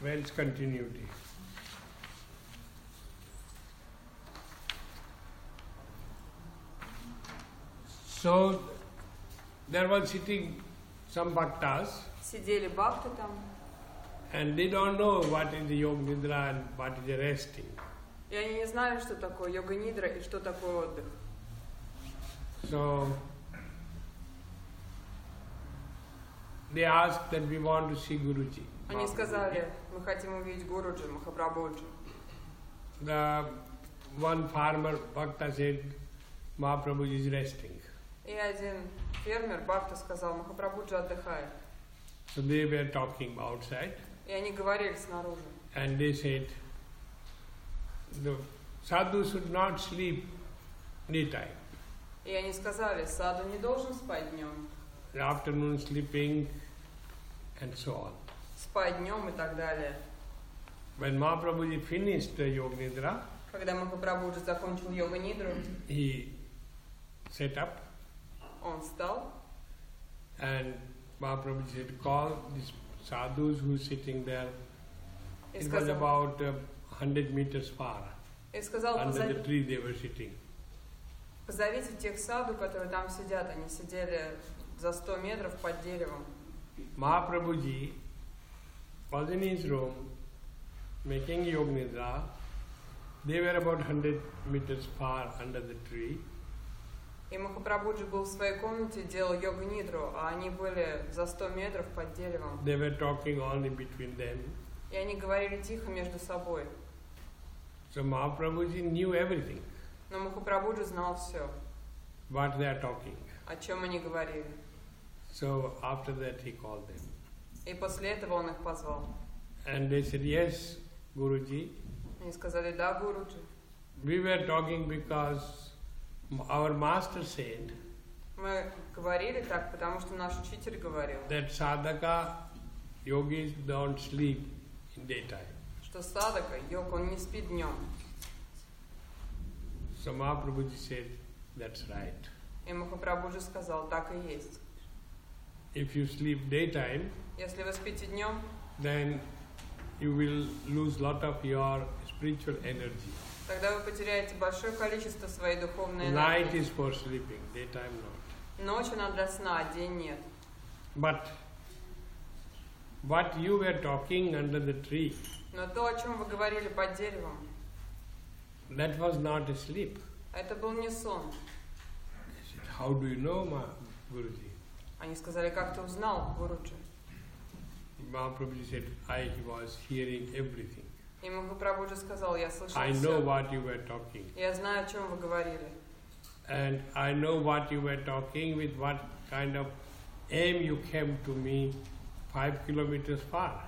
Well's continuity. So there was sitting some bhaktas, Сидели бхакты там, and they don't know what is the yoga nidra and what is the resting. и они не знали, что такое йога-нидра и что такое отдых. So they asked that we want to see Guruji. Они сказали, мы хотим увидеть Гуруджи, Махапрабхуджи. The one farmer bhakta said, Mahaprabhu is resting. И один фермер Бхакта сказал, Махапрабхуджи отдыхает. So they were talking outside, И они говорили снаружи. and they said, the sadhu should not sleep daytime. И они сказали, саду не должен спать днем, Afternoon sleeping, and so on. спать днем и так далее. When Mahaprabhu finished the Yoga Nidra, Когда Махапрабхуджи закончил йога-нидру, he set up, он встал, and Mahaprabhu said, call these sadhus who are sitting there. и It was сказал, about 100 meters far. и сказал Under the tree they were sitting. позовите тех саду, которые там сидят. Они сидели за 100 метров под деревом. Mahaprabhuji was in his room making Yoga Nidra. They were about 100 meters far under the tree. И Махапрабхуджи был в своей комнате, делал йога-нидру, а они были за 100 метров под деревом. They were talking only between them. И они говорили тихо между собой. So Mahaprabhuji knew everything, Но Махапрабхуджи знал все, what they are talking. о чем они говорили. So after that he called them. И после этого он их позвал. And they said, yes, Guruji, Они сказали, да, Гуруджи. we were talking because our master said Мы говорили так, потому что наш учитель говорил, that sadhaka yogis don't sleep in daytime. что садака, йог, он не спит днем. So Mahaprabhuji said, that's right. И Махапрабхуджи сказал, так и есть. If you sleep daytime, Если вы спите днем, then you will lose lot of your spiritual energy. тогда вы потеряете большое количество своей духовной Night энергии. is for sleeping, daytime not. Ночь она для сна, а день нет. But what you were talking under the tree, Но то, о чем вы говорили под деревом, that was not a sleep. это был не сон. I said, how do you know, Guruji? Они сказали, как ты узнал, Гуруджи? Mahaprabhuji said, I was hearing everything. И Махапрабхуджи сказал, я слышал I know все. what you were talking. Я знаю, о чем вы говорили. And I know what you were talking, with what kind of aim you came to me 5 kilometers far.